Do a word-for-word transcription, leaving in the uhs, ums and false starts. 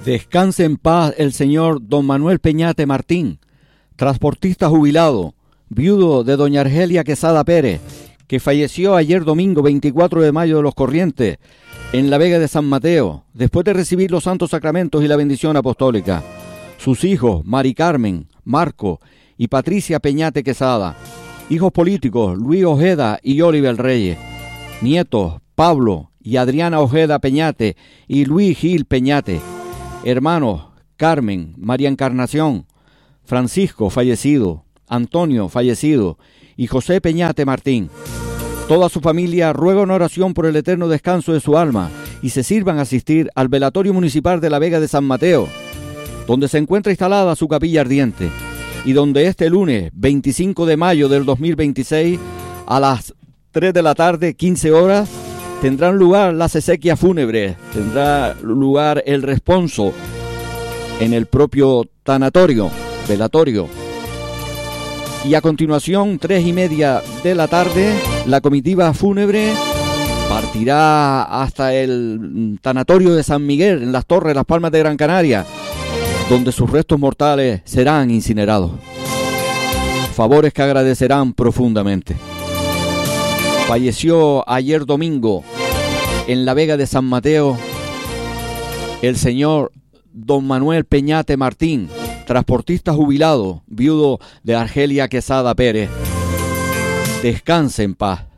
Descanse en paz el señor don Manuel Peñate Martín, transportista jubilado, viudo de doña Argelia Quesada Pérez, que falleció ayer domingo veinticuatro de mayo de los Corrientes, en la Vega de San Mateo, después de recibir los santos sacramentos y la bendición apostólica. Sus hijos, Mari Carmen, Marco y Patricia Peñate Quesada. Hijos políticos, Luis Ojeda y Oliver Reyes. Nietos, Pablo y Adriana Ojeda Peñate y Luis Gil Peñate. Hermanos, Carmen, María Encarnación, Francisco, fallecido, Antonio, fallecido, y José Peñate Martín. Toda su familia ruega una oración por el eterno descanso de su alma y se sirvan a asistir al velatorio municipal de la Vega de San Mateo, donde se encuentra instalada su capilla ardiente y donde este lunes veinticinco de mayo del dos mil veintiséis a las tres de la tarde, quince horas, tendrán lugar las exequias fúnebres, tendrá lugar el responso en el propio tanatorio, velatorio. Y a continuación, tres y media de la tarde, la comitiva fúnebre partirá hasta el tanatorio de San Miguel, en las Torres, Las Palmas de Gran Canaria, donde sus restos mortales serán incinerados. Favores que agradecerán profundamente. Falleció ayer domingo en la Vega de San Mateo el señor don Manuel Peñate Martín, transportista jubilado, viudo de Argelia Quesada Pérez. Descanse en paz.